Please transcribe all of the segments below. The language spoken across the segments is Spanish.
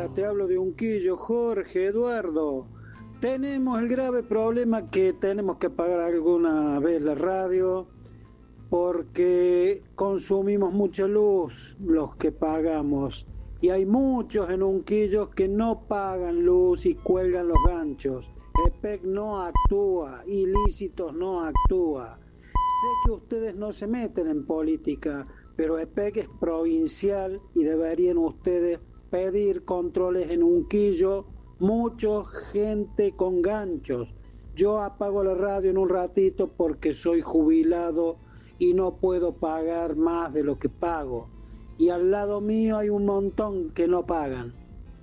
te hablo de Unquillo, Jorge, Eduardo. Tenemos el grave problema que tenemos que apagar alguna vez la radio porque consumimos mucha luz los que pagamos. Y hay muchos en Unquillo que no pagan luz y cuelgan los ganchos. EPEC no actúa, Ilícitos no actúa. Sé que ustedes no se meten en política, pero EPEC es provincial y deberían ustedes pedir controles en Unquillo. Mucha gente con ganchos. Yo apago la radio en un ratito porque soy jubilado y no puedo pagar más de lo que pago. Y al lado mío hay un montón que no pagan.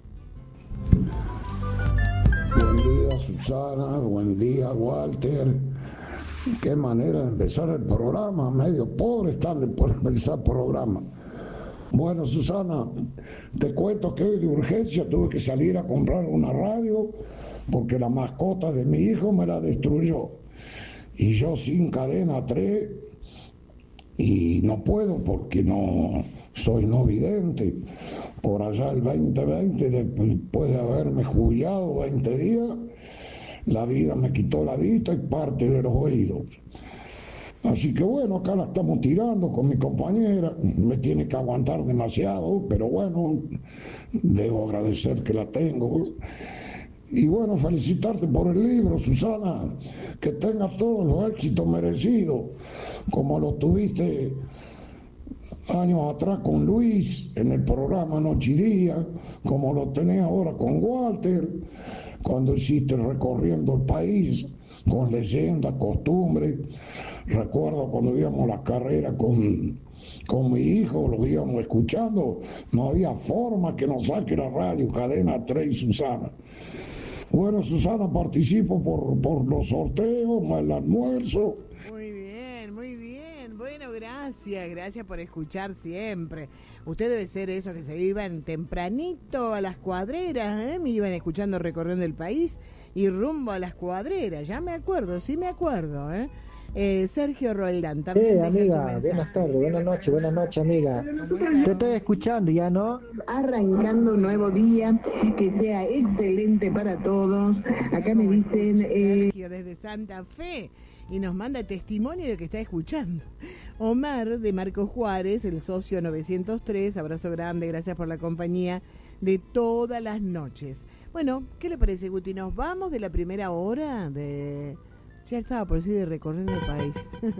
Buen día, Susana. Buen día, Walter. Qué manera de empezar el programa. Medio pobre están por empezar el programa. Bueno, Susana, te cuento que hoy de urgencia tuve que salir a comprar una radio porque la mascota de mi hijo me la destruyó. Y yo sin cadena 3 y no puedo porque no soy no vidente. Por allá el 2020, después de haberme jubilado 20 días, la vida me quitó la vista y parte de los oídos. Así que bueno, acá la estamos tirando con mi compañera, me tiene que aguantar demasiado, pero bueno, debo agradecer que la tengo. Y bueno, felicitarte por el libro, Susana, que tengas todos los éxitos merecidos, como lo tuviste años atrás con Luis en el programa Noche y Día, como lo tenés ahora con Walter, cuando hiciste Recorriendo el País, con leyendas, costumbres. Recuerdo cuando íbamos a las carreras con mi hijo, lo íbamos escuchando, no había forma que nos saque la radio, cadena 3 y Susana. Bueno, Susana, participo por los sorteos, más el almuerzo. Muy bien, muy bien. Bueno, gracias por escuchar siempre. Usted debe ser esos que se iban tempranito a las cuadreras, ¿eh? Me iban escuchando Recorriendo el País y rumbo a las cuadreras. Ya me acuerdo, sí me acuerdo, ¿eh? Sergio Roldán también. Amiga, buenas tardes, buenas noches, amiga. Te estoy escuchando ya, ¿no? Arrancando un nuevo día, que sea excelente para todos. Acá me dicen... Sergio desde Santa Fe y nos manda testimonio de que está escuchando. Omar de Marco Juárez, el socio 903, abrazo grande, gracias por la compañía de todas las noches. Bueno, ¿qué le parece, Guti? Nos vamos de la primera hora de... Ya estaba por decir de Recorriendo el País.